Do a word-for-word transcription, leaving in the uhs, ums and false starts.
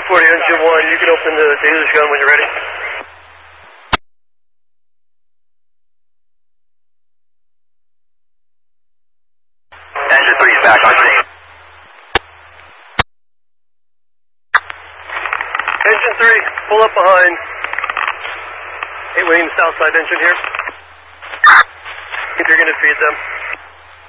forty, engine one, you can open the Danish gun when you're ready. Engine three is back on scene. Engine three, pull up behind. Eight wing south side engine here. If you're going to feed them.